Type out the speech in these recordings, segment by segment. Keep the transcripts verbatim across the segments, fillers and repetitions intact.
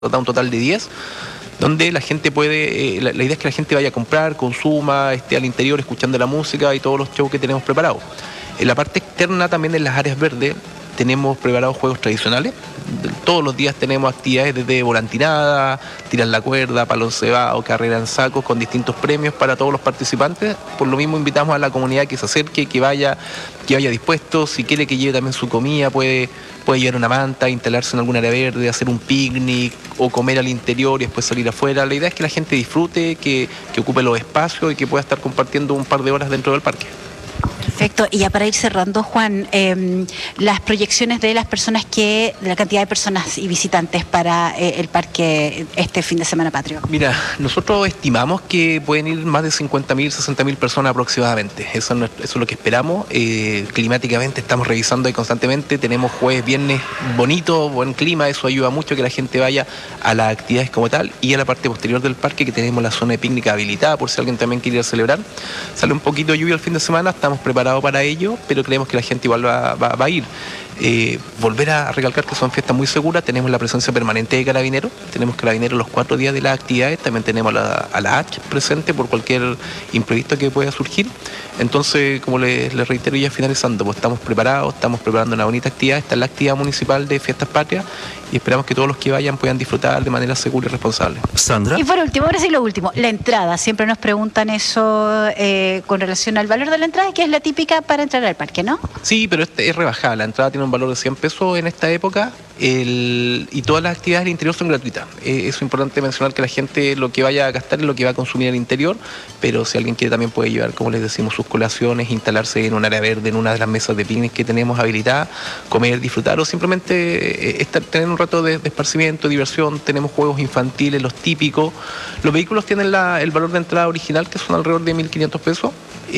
da un total de diez, donde la gente puede, eh, la, la idea es que la gente vaya a comprar, consuma, esté al interior escuchando la música y todos los shows que tenemos preparados. En la parte externa, también en las áreas verdes, tenemos preparados juegos tradicionales. Todos los días tenemos actividades desde volantinada, tirar la cuerda, palo encebado, carrera en sacos, con distintos premios para todos los participantes. Por lo mismo invitamos a la comunidad que se acerque, que vaya, que vaya dispuesto. Si quiere que lleve también su comida, puede, puede llevar una manta, instalarse en algún área verde, hacer un picnic o comer al interior y después salir afuera. La idea es que la gente disfrute, que, que ocupe los espacios y que pueda estar compartiendo un par de horas dentro del parque. Perfecto. Y ya para ir cerrando, Juan, eh, las proyecciones de las personas que, de la cantidad de personas y visitantes para eh, el parque este fin de semana patrio. Mira, nosotros estimamos que pueden ir más de cincuenta mil, sesenta mil personas aproximadamente. Eso, no es, eso es lo que esperamos. Eh, climáticamente estamos revisando ahí constantemente. Tenemos jueves, viernes bonito, buen clima. Eso ayuda mucho a que la gente vaya a las actividades como tal y a la parte posterior del parque, que tenemos la zona de picnic habilitada por si alguien también quiere ir a celebrar. Sale un poquito de lluvia el fin de semana, estamos preparados para ello, pero creemos que la gente igual va, va, va a ir. Eh, volver a recalcar que son fiestas muy seguras. Tenemos la presencia permanente de carabineros, tenemos carabineros los cuatro días de las actividades, también tenemos a la, a la H presente por cualquier imprevisto que pueda surgir. Entonces, como les, les reitero ya finalizando, pues estamos preparados, estamos preparando una bonita actividad. Esta es la actividad municipal de Fiestas Patrias y esperamos que todos los que vayan puedan disfrutar de manera segura y responsable. Sandra. Y por último, ahora sí lo último, la entrada. Siempre nos preguntan eso eh, con relación al valor de la entrada, que es la típica para entrar al parque, ¿no? Sí, pero este es rebajada. La entrada tiene un valor de cien pesos en esta época el, y todas las actividades del interior son gratuitas. Eh, es importante mencionar que la gente lo que vaya a gastar es lo que va a consumir al interior, pero si alguien quiere también puede llevar, como les decimos, sus colaciones, instalarse en un área verde, en una de las mesas de picnic que tenemos habilitadas, comer, disfrutar o simplemente eh, estar, tener un rato de, de esparcimiento, diversión. Tenemos juegos infantiles, los típicos. Los vehículos tienen la, el valor de entrada original, que son alrededor de mil quinientos pesos.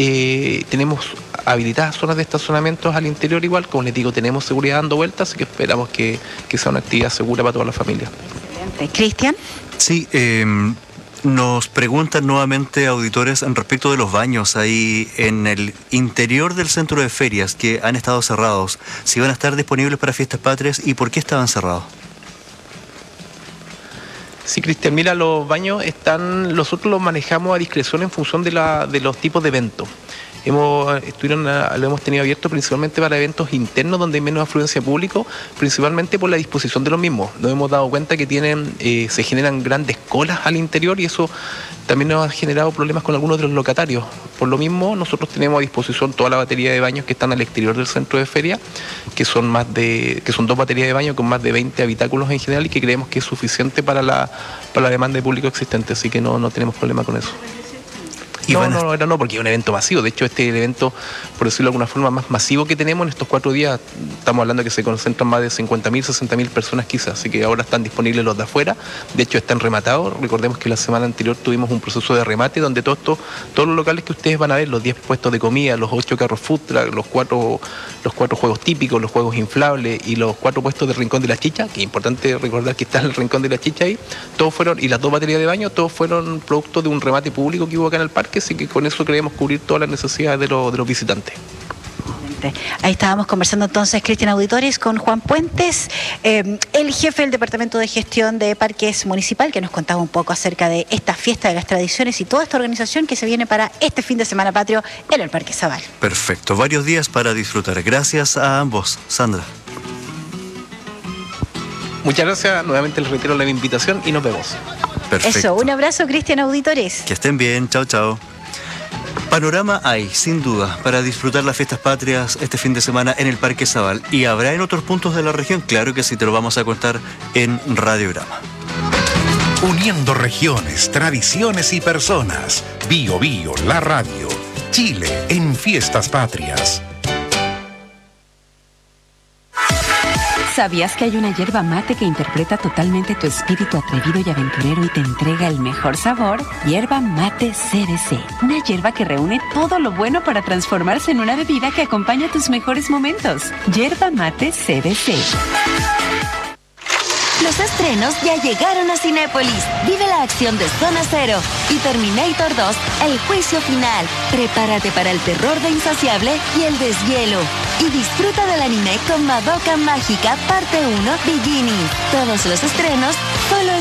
Eh, tenemos habilitadas zonas de estacionamientos al interior igual, como les digo, tenemos seguridad dando vueltas, así que esperamos que, que sea una actividad segura para toda la familia. Excelente. Cristian. Sí, eh, nos preguntan nuevamente auditores en respecto de los baños ahí en el interior del centro de ferias que han estado cerrados, si van a estar disponibles para Fiestas Patrias y por qué estaban cerrados. Sí, Cristian, mira, los baños están, nosotros los manejamos a discreción en función de, la, de los tipos de eventos. Hemos, estuvieron, lo hemos tenido abierto principalmente para eventos internos donde hay menos afluencia de público, principalmente por la disposición de los mismos. Nos hemos dado cuenta que tienen, eh, se generan grandes colas al interior y eso también nos ha generado problemas con algunos de los locatarios. Por lo mismo, nosotros tenemos a disposición toda la batería de baños que están al exterior del centro de feria, que son más de, que son dos baterías de baño con más de veinte habitáculos en general y que creemos que es suficiente para la, para la demanda de público existente, así que no, no tenemos problema con eso. No, no, no, no, porque es un evento masivo. De hecho, este es el evento, por decirlo de alguna forma, más masivo que tenemos en estos cuatro días. Estamos hablando de que se concentran más de cincuenta mil, sesenta mil personas quizás, así que ahora están disponibles los de afuera. De hecho, están rematados. Recordemos que la semana anterior tuvimos un proceso de remate donde todo esto, todos los locales que ustedes van a ver, los diez puestos de comida, los ocho carros food truck, los cuatro, los cuatro juegos típicos, los juegos inflables y los cuatro puestos del Rincón de la Chicha, que es importante recordar que está el Rincón de la Chicha ahí, todos fueron, y las dos baterías de baño, todos fueron producto de un remate público que hubo acá en el parque, así que con eso creemos cubrir todas las necesidades de, lo, de los visitantes. Ahí estábamos conversando entonces, Cristian Auditores, con Juan Puentes, eh, el jefe del Departamento de Gestión de Parques Municipal, que nos contaba un poco acerca de esta fiesta de las tradiciones y toda esta organización que se viene para este fin de semana patrio en el Parque Zabal. Perfecto, varios días para disfrutar. Gracias a ambos. Sandra. Muchas gracias, nuevamente les reitero la invitación y nos vemos. Perfecto. Eso, un abrazo, Cristian Auditores. Que estén bien, chao, chao. Panorama hay, sin duda, para disfrutar las Fiestas Patrias este fin de semana en el Parque Zabal. ¿Y habrá en otros puntos de la región? Claro que sí, te lo vamos a contar en Radiograma. Uniendo regiones, tradiciones y personas. Bio Bio, la radio. Chile en Fiestas Patrias. ¿Sabías que hay una yerba mate que interpreta totalmente tu espíritu atrevido y aventurero y te entrega el mejor sabor? Yerba Mate C D C. Una yerba que reúne todo lo bueno para transformarse en una bebida que acompaña tus mejores momentos. Yerba Mate C D C. Los estrenos ya llegaron a Cinépolis. Vive la acción de Zona Cero y Terminator dos, El Juicio Final. Prepárate para el terror de Insaciable y el deshielo. Y disfruta del anime con Madoka Mágica Parte uno Beginning. Todos los estrenos Solo